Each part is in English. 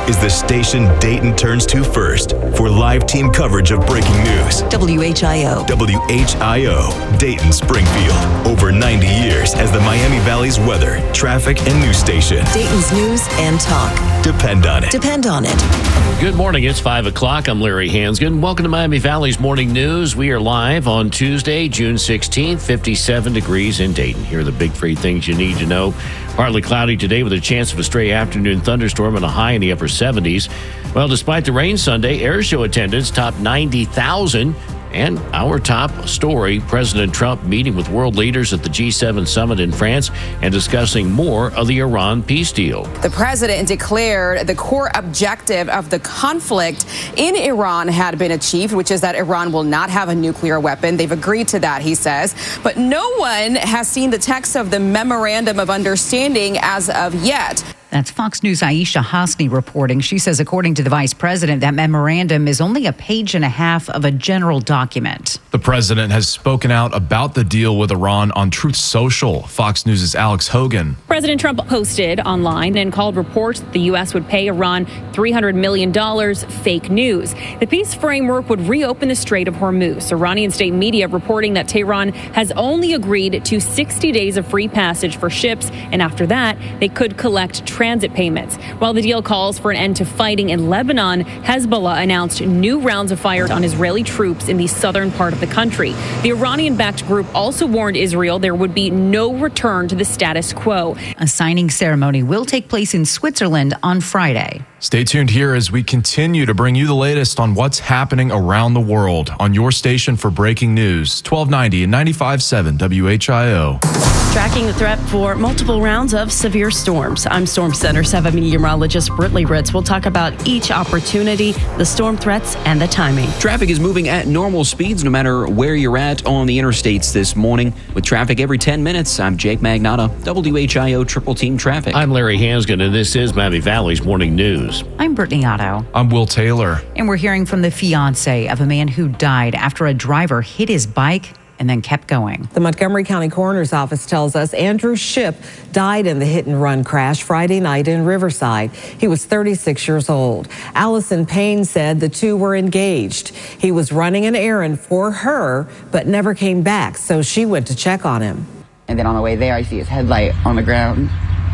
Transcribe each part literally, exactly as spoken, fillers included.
is the station Dayton turns to first for live team coverage of breaking news. W H I O. W H I O, Dayton Springfield. Over ninety years as the Miami Valley's weather, traffic, and news station. Dayton's news and talk. Depend on it. Depend on it. Good morning. It's five o'clock. I'm Larry Hansgen. Welcome to Miami Valley's Morning News. We are live on Tuesday, June sixteenth, fifty-seven degrees in Dayton. Here are the big three things you need to know. Partly cloudy today with a chance of a stray afternoon thunderstorm and a high in the upper seventies. Well, despite the rain Sunday, air show attendance topped ninety thousand. And our top story, President Trump meeting with world leaders at the G seven summit in France and discussing more of the Iran peace deal. The president declared the core objective of the conflict in Iran had been achieved, which is that Iran will not have a nuclear weapon. They've agreed to that, he says. But no one has seen the text of the memorandum of understanding as of yet. That's Fox News' Aisha Hasni reporting. She says, according to the vice president, that memorandum is only a page and a half of a general document. The president has spoken out about the deal with Iran on Truth Social. Fox News' Alex Hogan. President Trump posted online and called reports that the U S would pay Iran three hundred million dollars fake news. The peace framework would reopen the Strait of Hormuz. Iranian state media reporting that Tehran has only agreed to sixty days of free passage for ships, and after that, they could collect transit payments. While the deal calls for an end to fighting in Lebanon, Hezbollah announced new rounds of fire on Israeli troops in the southern part of the country. The Iranian-backed group also warned Israel there would be no return to the status quo. A signing ceremony will take place in Switzerland on Friday. Stay tuned here as we continue to bring you the latest on what's happening around the world on your station for breaking news, twelve ninety and ninety-five point seven W H I O. Tracking the threat for multiple rounds of severe storms. I'm Storm Center seven meteorologist Brittany Ritz. We'll talk about each opportunity, the storm threats, and the timing. Traffic is moving at normal speeds no matter where you're at on the interstates this morning. With traffic every ten minutes, I'm Jake Magnotta, W H I O Triple Team Traffic. I'm Larry Hansgen, and this is Miami Valley's Morning News. I'm Brittany Otto. I'm Will Taylor. And we're hearing from the fiance of a man who died after a driver hit his bike and then kept going. The Montgomery County Coroner's Office tells us Andrew Shipp died in the hit-and-run crash Friday night in Riverside. He was thirty-six years old. Allison Payne said the two were engaged. He was running an errand for her, but never came back, so she went to check on him. And then on the way there, I see his headlight on the ground.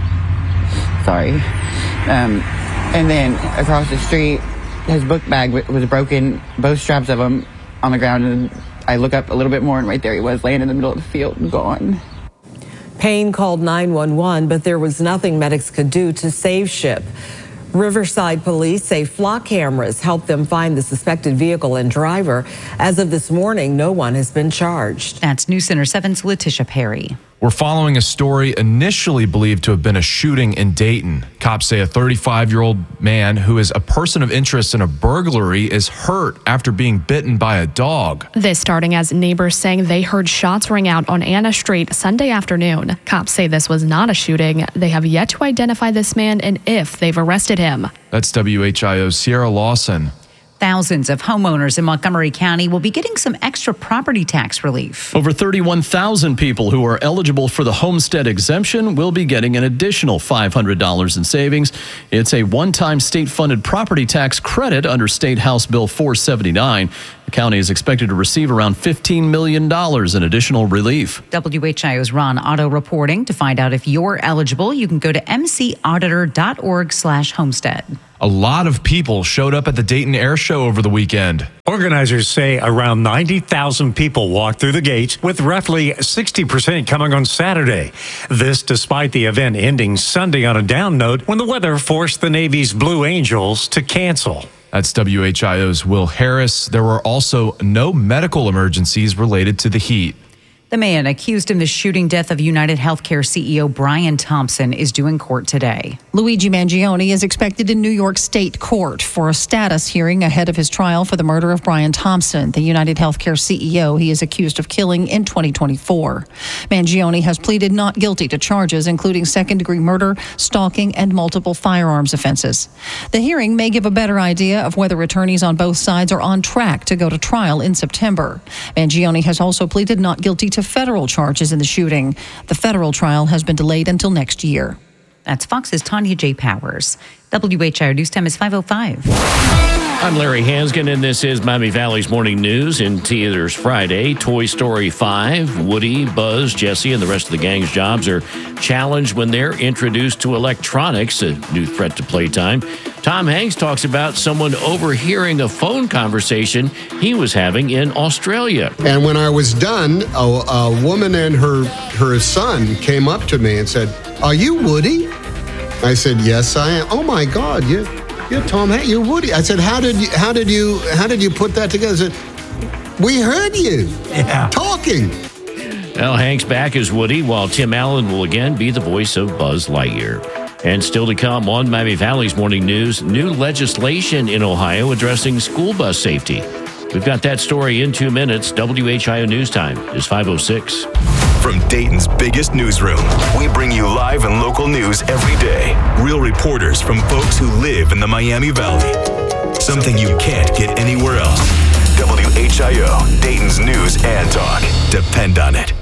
Sorry. Um, and then across the street, his book bag was broken, both straps of them on the ground, and I look up a little bit more, and right there he was, laying in the middle of the field and gone. Payne called nine one one, but there was nothing medics could do to save Shipp. Riverside police say flock cameras helped them find the suspected vehicle and driver. As of this morning, no one has been charged. That's News Center seven's Letitia Perry. We're following a story initially believed to have been a shooting in Dayton. Cops say a thirty-five-year-old man who is a person of interest in a burglary is hurt after being bitten by a dog. This starting as neighbors saying they heard shots ring out on Anna Street Sunday afternoon. Cops say this was not a shooting. They have yet to identify this man and if they've arrested him. That's W H I O's Sierra Lawson. Thousands of homeowners in Montgomery County will be getting some extra property tax relief. Over thirty-one thousand people who are eligible for the homestead exemption will be getting an additional five hundred dollars in savings. It's a one-time state-funded property tax credit under State House Bill four seventy-nine. The county is expected to receive around fifteen million dollars in additional relief. W H I O's Ron Otto reporting. To find out if you're eligible, you can go to m c auditor dot org slash homestead. A lot of people showed up at the Dayton Air Show over the weekend. Organizers say around ninety thousand people walked through the gates, with roughly sixty percent coming on Saturday. This despite the event ending Sunday on a down note when the weather forced the Navy's Blue Angels to cancel. That's W H I O's Will Harris. There were also no medical emergencies related to the heat. The man accused in the shooting death of United Healthcare C E O Brian Thompson is due in court today. Luigi Mangione is expected in New York State Court for a status hearing ahead of his trial for the murder of Brian Thompson, the United Healthcare C E O he is accused of killing in twenty twenty-four. Mangione has pleaded not guilty to charges including second-degree murder, stalking, and multiple firearms offenses. The hearing may give a better idea of whether attorneys on both sides are on track to go to trial in September. Mangione has also pleaded not guilty to federal charges in the shooting. The federal trial has been delayed until next year. That's Fox's Tanya J. Powers. W H I O News Time is five oh five. I'm Larry Hansgen, and this is Miami Valley's Morning News. In theaters Friday, Toy Story five, Woody, Buzz, Jessie, and the rest of the gang's jobs are challenged when they're introduced to electronics, a new threat to playtime. Tom Hanks talks about someone overhearing a phone conversation he was having in Australia. And when I was done, a, a woman and her, her son came up to me and said, "Are you Woody?" I said, "Yes, I am." "Oh my God, you, you're Tom Hanks, you're Woody." I said, "How did you, how did you, how did you put that together?" I said, "We heard you yeah. talking." Well, Hanks back as Woody, while Tim Allen will again be the voice of Buzz Lightyear. And still to come on Miami Valley's Morning News, new legislation in Ohio addressing school bus safety. We've got that story in two minutes. W H I O News Time is five oh six. From Dayton's biggest newsroom, we bring you live and local news every day. Real reporters from folks who live in the Miami Valley. Something you can't get anywhere else. W H I O, Dayton's news and talk. Depend on it.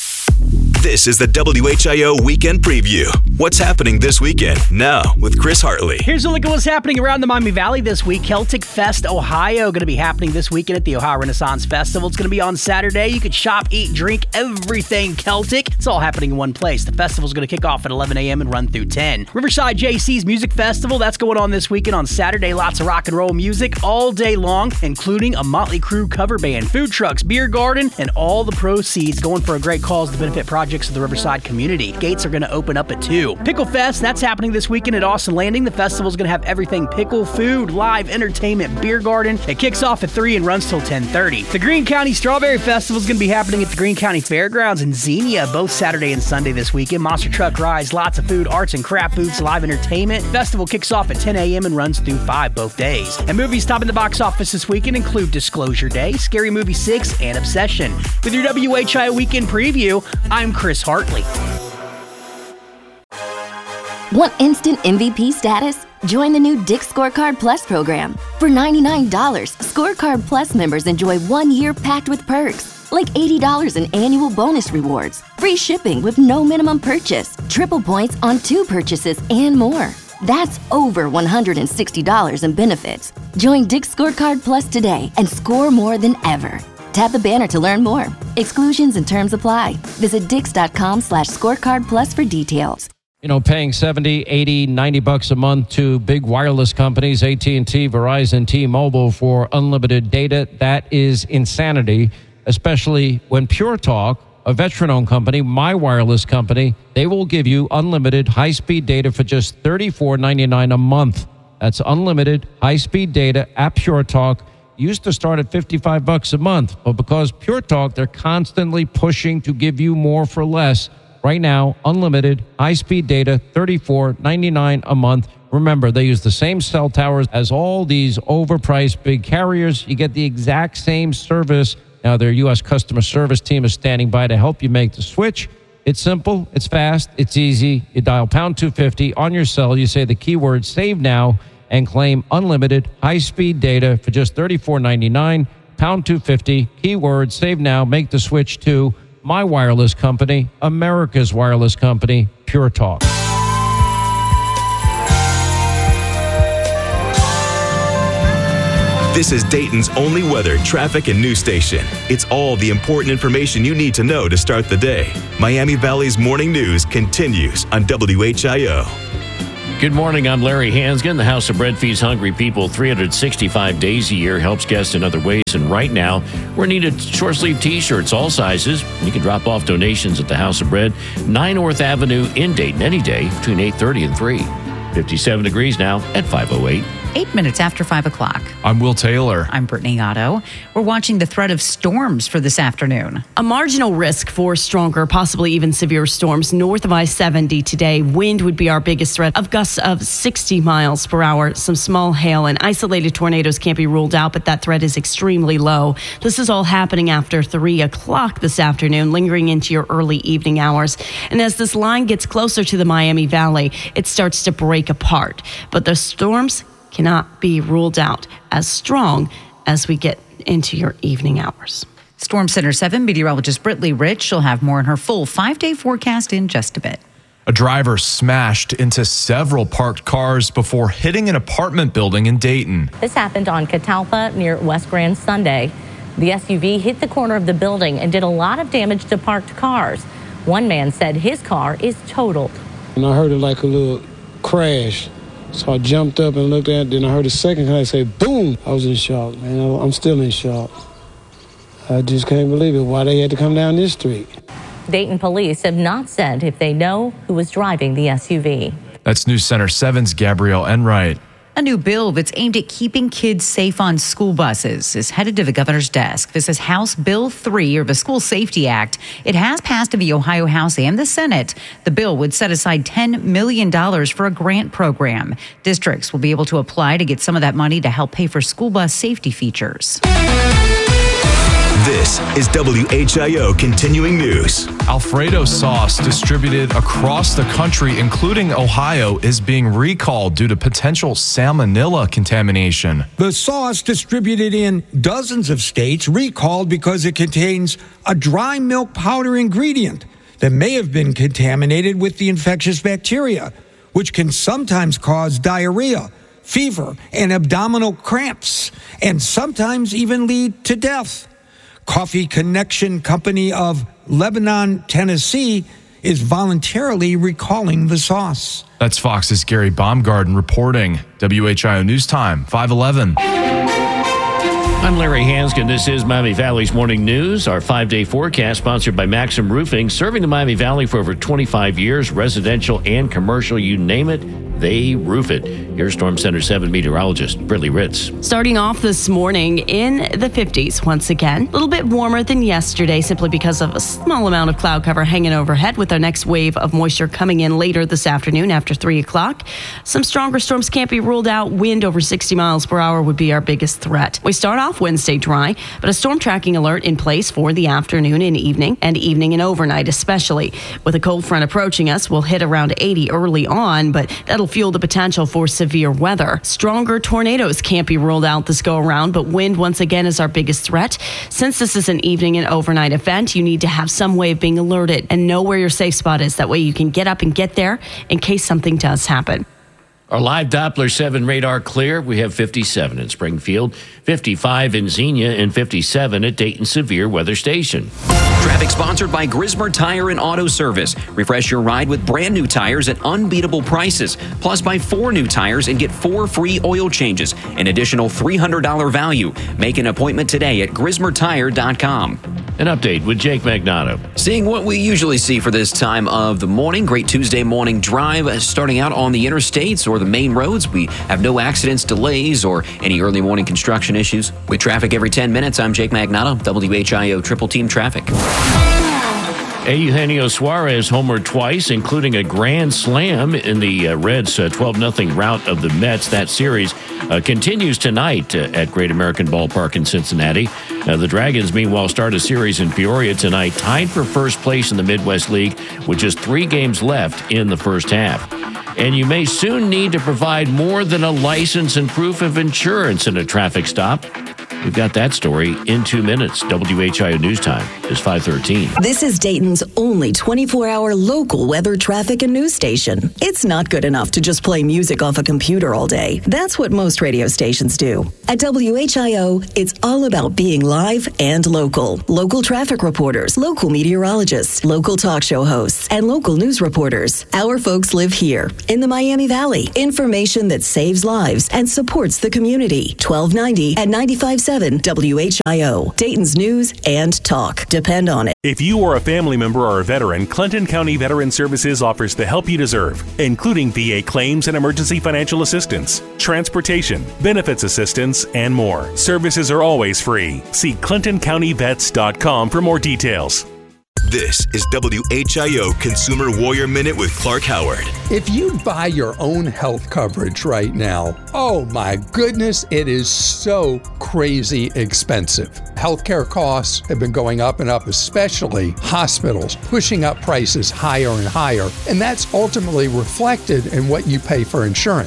This is the W H I O Weekend Preview. What's happening this weekend? Now with Chris Hartley. Here's a look at what's happening around the Miami Valley this week. Celtic Fest Ohio going to be happening this weekend at the Ohio Renaissance Festival. It's going to be on Saturday. You can shop, eat, drink, everything Celtic. It's all happening in one place. The festival's going to kick off at eleven a.m. and run through ten. Riverside J C's Music Festival, that's going on this weekend on Saturday. Lots of rock and roll music all day long, including a Motley Crue cover band, food trucks, beer garden, and all the proceeds going for a great cause to benefit projects of the Riverside community. Gates are going to open up at two. Pickle Fest, that's happening this weekend at Austin Landing. The festival is going to have everything pickle, food, live entertainment, beer garden. It kicks off at three and runs till ten thirty. The Greene County Strawberry Festival is going to be happening at the Greene County Fairgrounds in Xenia both Saturday and Sunday this weekend. Monster truck rides, lots of food, arts and craft booths, live entertainment. Festival kicks off at ten a.m. and runs through five both days. And movies topping the box office this weekend include Disclosure Day, Scary Movie six, and Obsession. With your W H I O Weekend Preview, I'm Chris Hartley. Want instant M V P status? Join the new Dick's Scorecard Plus program. For ninety-nine dollars, Scorecard Plus members enjoy one year packed with perks, like eighty dollars in annual bonus rewards, free shipping with no minimum purchase, triple points on two purchases, and more. That's over one hundred sixty dollars in benefits. Join Dick's Scorecard Plus today and score more than ever. Tap the banner to learn more. Exclusions and terms apply. Visit dix.com slash scorecard plus for details. You know, paying seventy, eighty, ninety bucks a month to big wireless companies, A T and T, Verizon, T-Mobile for unlimited data, that is insanity, especially when Pure Talk, a veteran-owned company, my wireless company, they will give you unlimited high-speed data for just thirty-four ninety-nine a month. That's unlimited high-speed data at Pure Talk. Used to start at fifty-five bucks a month, but because Pure Talk, they're constantly pushing to give you more for less. Right now, unlimited high-speed data, thirty-four ninety-nine a month. Remember, they use the same cell towers as all these overpriced big carriers. You get the exact same service. Now, their U S customer service team is standing by to help you make the switch. It's simple, it's fast, it's easy. You dial pound two fifty on your cell. You say the keyword save now and claim unlimited high-speed data for just thirty-four ninety-nine. Pound two fifty, keyword save now, make the switch to my wireless company, America's wireless company, Pure Talk. This is Dayton's only weather, traffic, and news station. It's all the important information you need to know to start the day. Miami Valley's Morning News continues on W H I O. Good morning, I'm Larry Hansgen. The House of Bread feeds hungry people three hundred sixty-five days a year, helps guests in other ways, and right now, we're needed short-sleeve T-shirts, all sizes. You can drop off donations at the House of Bread, nine North Avenue in Dayton, any day between eight thirty and three. fifty-seven degrees now at five oh eight. Eight minutes after five o'clock. I'm Will Taylor. I'm Brittany Otto. We're watching the threat of storms for this afternoon. A marginal risk for stronger, possibly even severe storms north of I seventy today. Wind would be our biggest threat of gusts of sixty miles per hour. Some small hail and isolated tornadoes can't be ruled out, but that threat is extremely low. This is all happening after three o'clock this afternoon, lingering into your early evening hours. And as this line gets closer to the Miami Valley, it starts to break apart. But the storms cannot be ruled out as strong as we get into your evening hours. Storm Center seven meteorologist Brittany Rich. She'll have more in her full five-day forecast in just a bit. A driver smashed into several parked cars before hitting an apartment building in Dayton. This happened on Catalpa near West Grand Sunday. The S U V hit the corner of the building and did a lot of damage to parked cars. One man said his car is totaled. And I heard it like a little crash. So I jumped up and looked at it. Then I heard a second car say, boom. I was in shock, man. I'm still in shock. I just can't believe it, why they had to come down this street. Dayton police have not said if they know who was driving the S U V. That's News Center seven's Gabrielle Enright. A new bill that's aimed at keeping kids safe on school buses is headed to the governor's desk. This is House Bill three, or the School Safety Act. It has passed in the Ohio House and the Senate. The bill would set aside ten million dollars for a grant program. Districts will be able to apply to get some of that money to help pay for school bus safety features. This is W H I O Continuing News. Alfredo sauce distributed across the country, including Ohio, is being recalled due to potential salmonella contamination. The sauce distributed in dozens of states recalled because it contains a dry milk powder ingredient that may have been contaminated with the infectious bacteria, which can sometimes cause diarrhea, fever, and abdominal cramps, and sometimes even lead to death. Coffee Connection Company of Lebanon, Tennessee, is voluntarily recalling the sauce. That's Fox's Gary Baumgarten reporting. W H I O News Time, five eleven. I'm Larry Hanskin. This is Miami Valley's Morning News. Our five-day forecast sponsored by Maxim Roofing, serving the Miami Valley for over twenty-five years, residential and commercial, you name it, they roof it. Here's Storm Center seven meteorologist Brittany Ritz. Starting off this morning in the fifties once again. A little bit warmer than yesterday simply because of a small amount of cloud cover hanging overhead, with our next wave of moisture coming in later this afternoon after three o'clock. Some stronger storms can't be ruled out. Wind over sixty miles per hour would be our biggest threat. We start off Wednesday dry, but a storm tracking alert in place for the afternoon and evening, and evening and overnight especially. With a cold front approaching us, we'll hit around eighty early on, but that'll fuel the potential for severe weather. Stronger tornadoes can't be ruled out this go around, but wind once again is our biggest threat. Since this is an evening and overnight event, you need to have some way of being alerted and know where your safe spot is. That way you can get up and get there in case something does happen. Our live Doppler seven radar clear. We have fifty-seven in Springfield, fifty-five in Xenia, and fifty-seven at Dayton Severe Weather Station. Traffic sponsored by Grismer Tire and Auto Service. Refresh your ride with brand new tires at unbeatable prices. Plus, buy four new tires and get four free oil changes. An additional three hundred dollars value. Make an appointment today at grismer tire dot com. An update with Jake Magnato. Seeing what we usually see for this time of the morning. Great Tuesday morning drive starting out on the interstates or the main roads. We have no accidents, delays, or any early morning construction issues. With traffic every ten minutes, I'm Jake Magnato, W H I O Triple Team Traffic. Eugenio Suarez homered twice, including a grand slam in the uh, Reds' uh, twelve nothing rout of the Mets. That series uh, continues tonight uh, at Great American Ballpark in Cincinnati. Uh, the Dragons, meanwhile, start a series in Peoria tonight, tied for first place in the Midwest League with just three games left in the first half. And you may soon need to provide more than a license and proof of insurance in a traffic stop. We've got that story in two minutes. W H I O News Time is five thirteen. This is Dayton's only twenty-four hour local weather, traffic, and news station. It's not good enough to just play music off a computer all day. That's what most radio stations do. At W H I O, it's all about being live and local. Local traffic reporters, local meteorologists, local talk show hosts, and local news reporters. Our folks live here in the Miami Valley. Information that saves lives and supports the community. twelve ninety at ninety-five point seven W H I O, Dayton's news and talk. Depend on it. If you or a family member are a veteran, Clinton County Veteran Services offers the help you deserve, including V A claims and emergency financial assistance, transportation, benefits assistance, and more. Services are always free. See clinton county vets dot com for more details. This is W H I O Consumer Warrior Minute with Clark Howard. If you buy your own health coverage right now, oh my goodness, it is so crazy expensive. Healthcare costs have been going up and up, especially hospitals, pushing up prices higher and higher, and that's ultimately reflected in what you pay for insurance.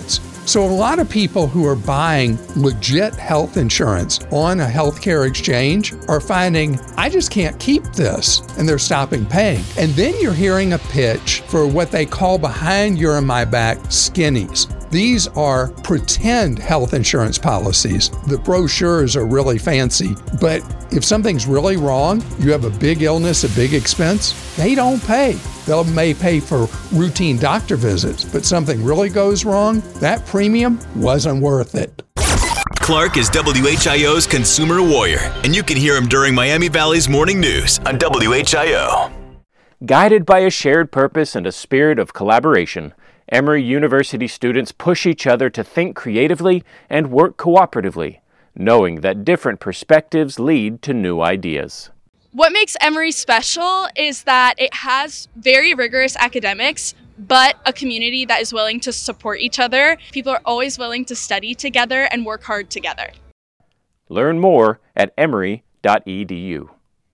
So a lot of people who are buying legit health insurance on a healthcare exchange are finding, I just can't keep this, and they're stopping paying. And then you're hearing a pitch for what they call behind your and my back skinnies. These are pretend health insurance policies. The brochures are really fancy, but if something's really wrong, you have a big illness, a big expense, they don't pay. They may pay for routine doctor visits, but something really goes wrong, that premium wasn't worth it. Clark is W H I O's consumer warrior, and you can hear him during Miami Valley's morning news on W H I O. Guided by a shared purpose and a spirit of collaboration, Emory University students push each other to think creatively and work cooperatively, knowing that different perspectives lead to new ideas. What makes Emory special is that it has very rigorous academics, but a community that is willing to support each other. People are always willing to study together and work hard together. Learn more at emory dot e d u.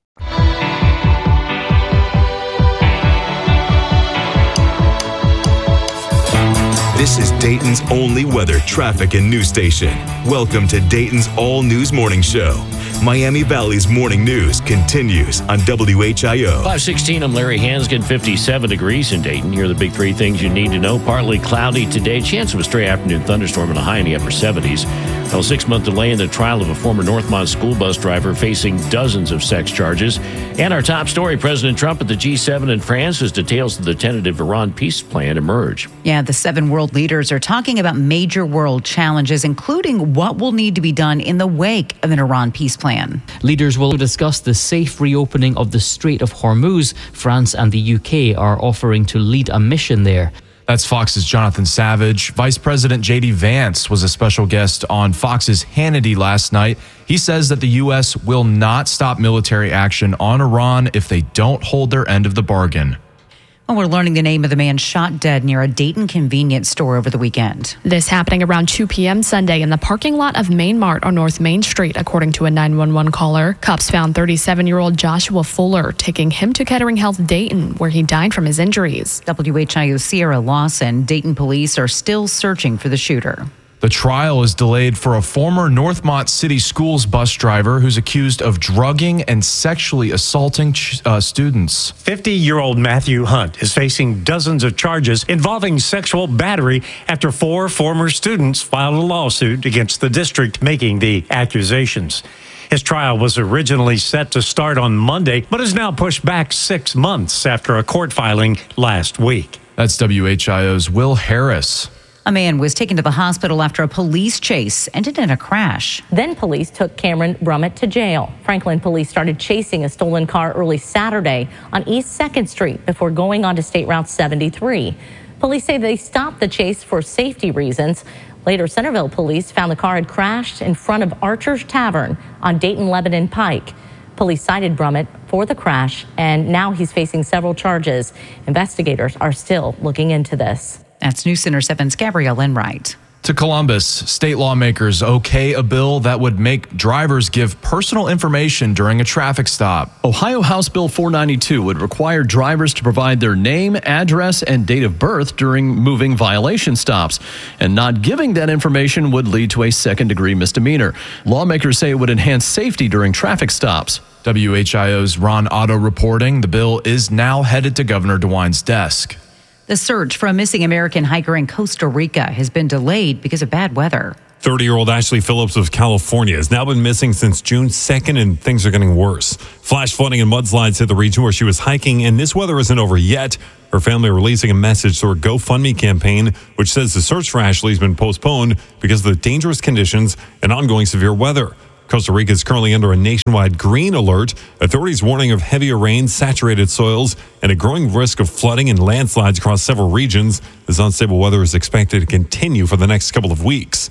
This is Dayton's only weather, traffic, and news station. Welcome to Dayton's All News Morning Show. Miami Valley's morning news continues on W H I O. five sixteen, I'm Larry Hansgen, fifty-seven degrees in Dayton. Here are the big three things you need to know. Partly cloudy today, chance of a stray afternoon thunderstorm and a high in the upper seventies. A six-month delay in the trial of a former Northmont school bus driver facing dozens of sex charges. And our top story, President Trump at the G seven in France as details of the tentative Iran peace plan emerge. Yeah, the seven world leaders are talking about major world challenges, including what will need to be done in the wake of an Iran peace plan. Leaders will discuss the safe reopening of the Strait of Hormuz. France and the U K are offering to lead a mission there. That's Fox's Jonathan Savage. Vice President J D Vance was a special guest on Fox's Hannity last night. He says that the U S will not stop military action on Iran if they don't hold their end of the bargain. Well, we're learning the name of the man shot dead near a Dayton convenience store over the weekend. This happening around two p.m. Sunday in the parking lot of Main Mart on North Main Street, according to a nine one one caller. Cops found thirty-seven-year-old Joshua Fuller, taking him to Kettering Health Dayton, where he died from his injuries. W H I O Sierra Lawson, Dayton police are still searching for the shooter. The trial is delayed for a former Northmont City Schools bus driver who's accused of drugging and sexually assaulting uh, students. fifty-year-old Matthew Hunt is facing dozens of charges involving sexual battery after four former students filed a lawsuit against the district making the accusations. His trial was originally set to start on Monday, but is now pushed back six months after a court filing last week. That's W H I O's Will Harris. A man was taken to the hospital after a police chase ended in a crash. Then police took Cameron Brummett to jail. Franklin police started chasing a stolen car early Saturday on East second Street before going on to State Route seventy-three. Police say they stopped the chase for safety reasons. Later, Centerville police found the car had crashed in front of Archer's Tavern on Dayton-Lebanon Pike. Police cited Brummett for the crash, and now he's facing several charges. Investigators are still looking into this. That's News Center seven's Gabrielle Enright. To Columbus, state lawmakers okay a bill that would make drivers give personal information during a traffic stop. Ohio House Bill four ninety-two would require drivers to provide their name, address, and date of birth during moving violation stops. And not giving that information would lead to a second-degree misdemeanor. Lawmakers say it would enhance safety during traffic stops. W H I O's Ron Otto reporting the bill is now headed to Governor DeWine's desk. The search for a missing American hiker in Costa Rica has been delayed because of bad weather. thirty-year-old Ashley Phillips of California has now been missing since June second, and things are getting worse. Flash flooding and mudslides hit the region where she was hiking, and this weather isn't over yet. Her family releasing a message through a GoFundMe campaign, which says the search for Ashley has been postponed because of the dangerous conditions and ongoing severe weather. Costa Rica is currently under a nationwide green alert. Authorities warning of heavier rain, saturated soils, and a growing risk of flooding and landslides across several regions. This unstable weather is expected to continue for the next couple of weeks.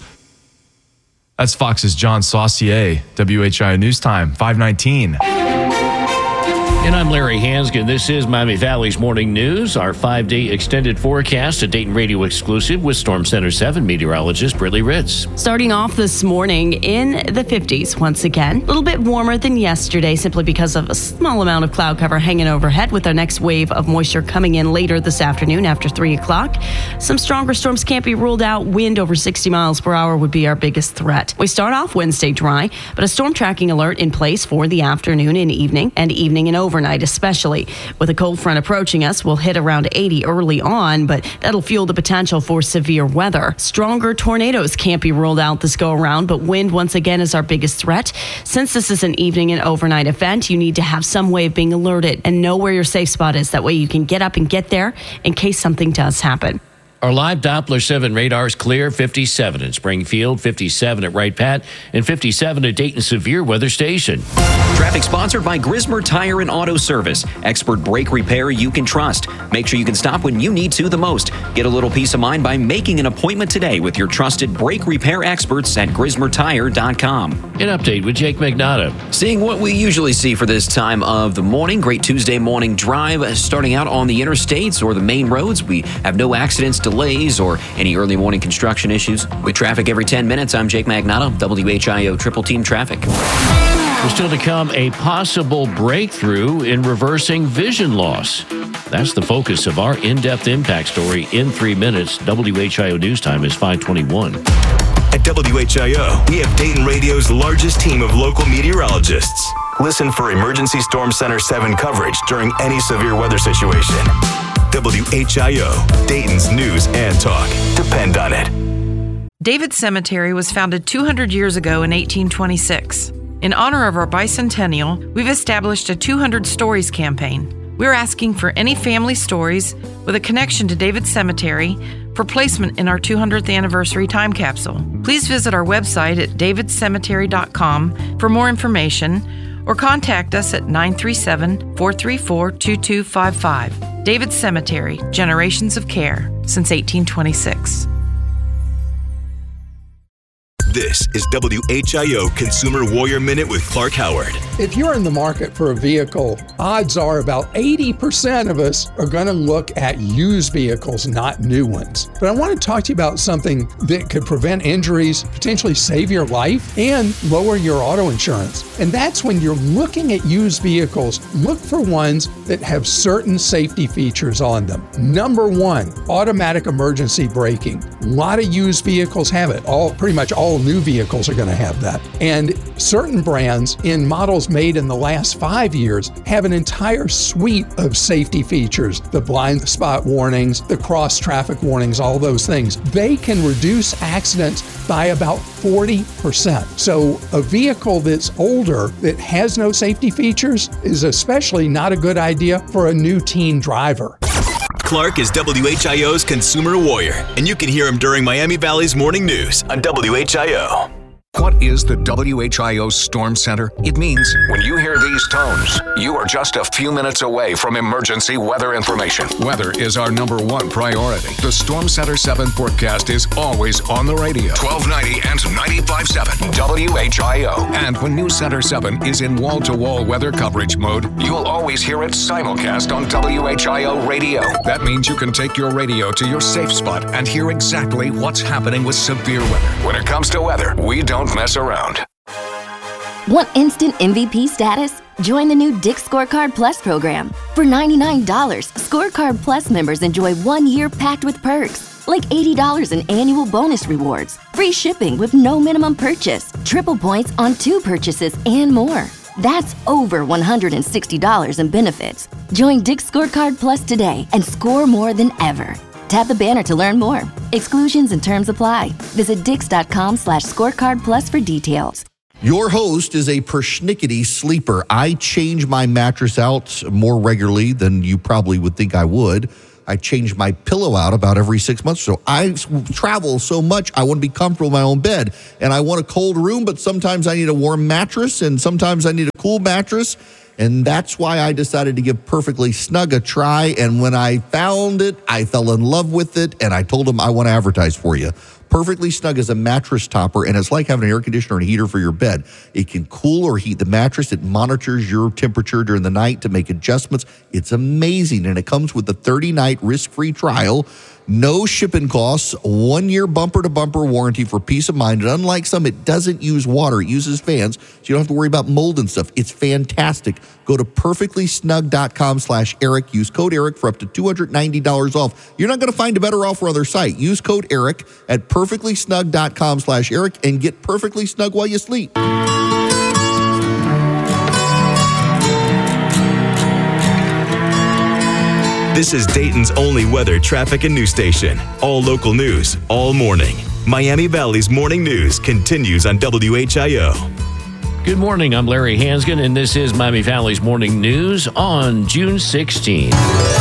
That's Fox's John Saucier, W H I O News Time, five nineteen. And I'm Larry Hansgen. This is Miami Valley's Morning News, our five-day extended forecast, a Dayton Radio exclusive with Storm Center seven meteorologist Brittany Ritz. Starting off this morning in the fifties once again. A little bit warmer than yesterday simply because of a small amount of cloud cover hanging overhead with our next wave of moisture coming in later this afternoon after three o'clock. Some stronger storms can't be ruled out. Wind over sixty miles per hour would be our biggest threat. We start off Wednesday dry, but a storm tracking alert in place for the afternoon and evening, and evening and overnight especially. With a cold front approaching us, we'll hit around eighty early on, but that'll fuel the potential for severe weather. Stronger tornadoes can't be ruled out this go around, but wind once again is our biggest threat. Since this is an evening and overnight event, you need to have some way of being alerted and know where your safe spot is. That way you can get up and get there in case something does happen. Our live Doppler seven radar is clear, fifty-seven in Springfield, fifty-seven at Wright Pat, and fifty-seven at Dayton Severe Weather Station. Traffic sponsored by Grismer Tire and Auto Service. Expert brake repair you can trust. Make sure you can stop when you need to the most. Get a little peace of mind by making an appointment today with your trusted brake repair experts at grismer tire dot com. An update with Jake Magnotta. Seeing what we usually see for this time of the morning. Great Tuesday morning drive starting out on the interstates or the main roads. We have no accidents, delays, or any early morning construction issues. With traffic every ten minutes, I'm Jake Magnotta, W H I O Triple Team Traffic. There's still to come a possible breakthrough in reversing vision loss. That's the focus of our in-depth impact story in three minutes. W H I O News Time is five twenty-one. At W H I O, we have Dayton Radio's largest team of local meteorologists. Listen for Emergency Storm Center seven coverage during any severe weather situation. W H I O, Dayton's news and talk. Depend on it. David Cemetery was founded two hundred years ago in eighteen twenty-six. In honor of our bicentennial, we've established a two hundred Stories campaign. We're asking for any family stories with a connection to David Cemetery for placement in our two hundredth anniversary time capsule. Please visit our website at david cemetery dot com for more information or contact us at nine three seven, four three four, two two five five. David Cemetery, generations of care since eighteen twenty-six. This is W H I O Consumer Warrior Minute with Clark Howard. If you're in the market for a vehicle, odds are about eighty percent of us are going to look at used vehicles, not new ones. But I want to talk to you about something that could prevent injuries, potentially save your life, and lower your auto insurance. And that's when you're looking at used vehicles, look for ones that have certain safety features on them. Number one, automatic emergency braking. A lot of used vehicles have it. All pretty much all new vehicles are going to have that. And certain brands in models made in the last five years have an entire suite of safety features. The blind spot warnings, the cross traffic warnings, all those things. They can reduce accidents by about forty percent. So a vehicle that's older that has no safety features is especially not a good idea for a new teen driver. Clark is W H I O's Consumer Warrior, and you can hear him during Miami Valley's Morning News on W H I O. What is the W H I O Storm Center? It means when you hear these tones, you are just a few minutes away from emergency weather information. Weather is our number one priority. The Storm Center seven forecast is always on the radio. twelve ninety and ninety-five point seven W H I O. And when News Center seven is in wall-to-wall weather coverage mode, you'll always hear it simulcast on W H I O radio. That means you can take your radio to your safe spot and hear exactly what's happening with severe weather. When it comes to weather, we don't mess around. Want instant M V P status? Join the new Dick's Scorecard Plus program. For ninety-nine dollars, Scorecard Plus members enjoy one year packed with perks, like eighty dollars in annual bonus rewards, free shipping with no minimum purchase, triple points on two purchases, and more. That's over one hundred sixty dollars in benefits. Join Dick's Scorecard Plus today and score more than ever. Tap the banner to learn more. Exclusions and terms apply. Visit dix.com slash scorecard plus for details. Your host is a persnickety sleeper. I change my mattress out more regularly than you probably would think I would. I change my pillow out about every six months or so. I travel so much, I want to be comfortable in my own bed. And I want a cold room, but sometimes I need a warm mattress, and sometimes I need a cool mattress. And that's why I decided to give Perfectly Snug a try. And when I found it, I fell in love with it. And I told them, I want to advertise for you. Perfectly Snug is a mattress topper, and it's like having an air conditioner and a heater for your bed. It can cool or heat the mattress. It monitors your temperature during the night to make adjustments. It's amazing, and it comes with a thirty-night risk-free trial. No shipping costs, one-year bumper-to-bumper warranty for peace of mind. And unlike some, it doesn't use water. It uses fans, so you don't have to worry about mold and stuff. It's fantastic. Go to perfectlysnug.com slash Eric. Use code Eric for up to two hundred ninety dollars off. You're not going to find a better offer on their site. Use code Eric at perfectlysnug.com slash Eric and get perfectly snug while you sleep. This is Dayton's only weather, traffic, and news station. All local news, all morning. Miami Valley's morning news continues on W H I O. Good morning. I'm Larry Hansgen, and this is Miami Valley's morning news on June sixteenth.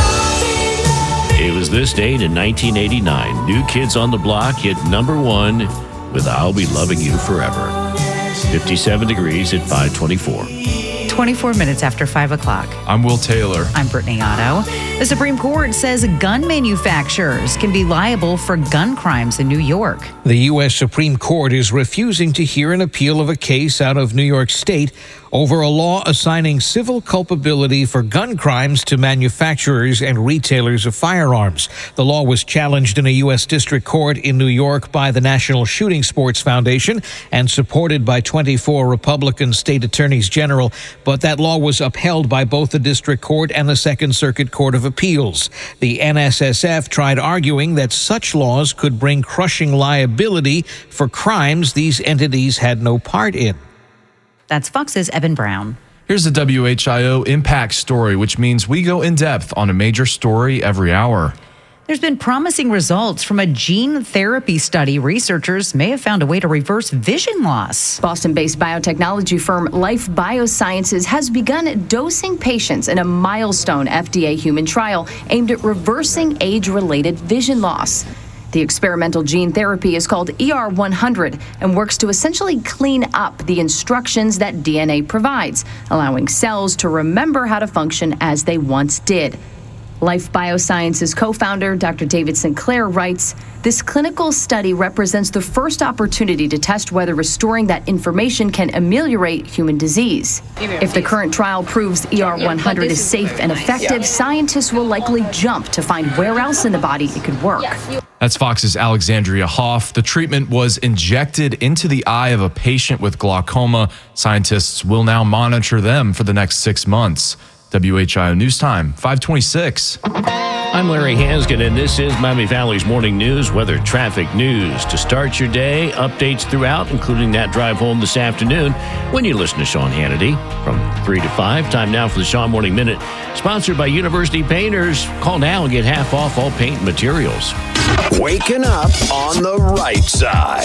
It was this date in nineteen eighty-nine. New Kids on the Block hit number one with I'll Be Loving You Forever. fifty-seven degrees at five twenty-four. twenty-four minutes after five o'clock. I'm Will Taylor. I'm Brittany Otto. The Supreme Court says gun manufacturers can be liable for gun crimes in New York. The U S Supreme Court is refusing to hear an appeal of a case out of New York State over a law assigning civil culpability for gun crimes to manufacturers and retailers of firearms. The law was challenged in a U S district court in New York by the National Shooting Sports Foundation and supported by twenty-four Republican state attorneys general, but that law was upheld by both the district court and the Second Circuit Court of Appeals. The N S S F tried arguing that such laws could bring crushing liability for crimes these entities had no part in. That's Fox's Evan Brown. Here's the W H I O Impact Story, which means we go in depth on a major story every hour. There's been promising results from a gene therapy study. Researchers may have found a way to reverse vision loss. Boston-based biotechnology firm Life Biosciences has begun dosing patients in a milestone F D A human trial aimed at reversing age-related vision loss. The experimental gene therapy is called E R one hundred and works to essentially clean up the instructions that D N A provides, allowing cells to remember how to function as they once did. Life Biosciences co-founder Doctor David Sinclair writes, "This clinical study represents the first opportunity to test whether restoring that information can ameliorate human disease. If the current trial proves E R one hundred is safe and effective, scientists will likely jump to find where else in the body it could work." That's Fox's Alexandria Hoff. The treatment was injected into the eye of a patient with glaucoma. Scientists will now monitor them for the next six months. W H I O News Time, five twenty-six. I'm Larry Hansgen, and this is Miami Valley's morning news, weather, traffic news. To start your day, updates throughout, including that drive home this afternoon when you listen to Sean Hannity from three to five. Time now for the Sean Morning Minute, sponsored by University Painters. Call now and get half off all paint materials. Waking up on the right side.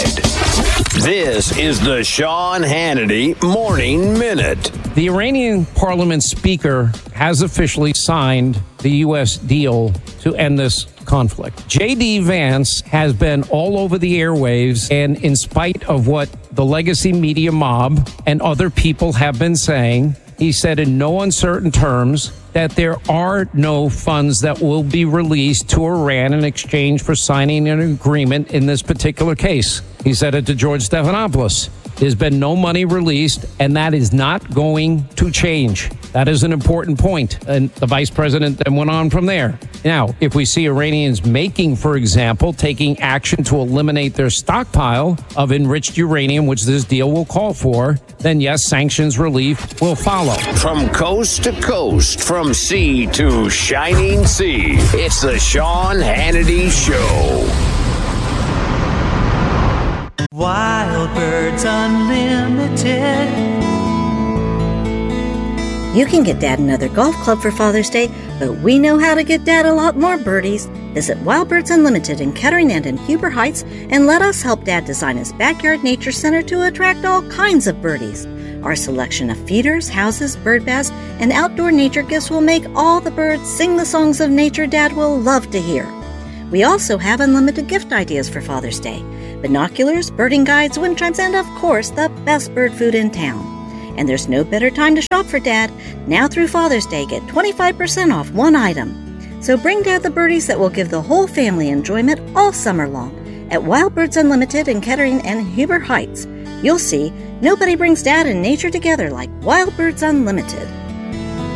This is the Sean Hannity Morning Minute. The Iranian parliament speaker has officially signed the U S deal to end this conflict. J D Vance has been all over the airwaves, and in spite of what the legacy media mob and other people have been saying, he said in no uncertain terms that there are no funds that will be released to Iran in exchange for signing an agreement in this particular case. He said it to George Stephanopoulos. There's been no money released, and that is not going to change. That is an important point. And the vice president then went on from there. Now, if we see Iranians making, for example, taking action to eliminate their stockpile of enriched uranium, which this deal will call for, then yes, sanctions relief will follow. From coast to coast, from sea to shining sea, it's the Sean Hannity Show. Wild Birds Unlimited. You can get Dad another golf club for Father's Day, but we know how to get Dad a lot more birdies. Visit Wild Birds Unlimited in Kettering and in Huber Heights and let us help Dad design his backyard nature center to attract all kinds of birdies. Our selection of feeders, houses, bird baths, and outdoor nature gifts will make all the birds sing the songs of nature Dad will love to hear. We also have unlimited gift ideas for Father's Day. Binoculars, birding guides, wind chimes, and of course, the best bird food in town. And there's no better time to shop for Dad. Now through Father's Day, get twenty-five percent off one item. So bring Dad the birdies that will give the whole family enjoyment all summer long. At Wild Birds Unlimited in Kettering and Huber Heights, you'll see nobody brings Dad and nature together like Wild Birds Unlimited.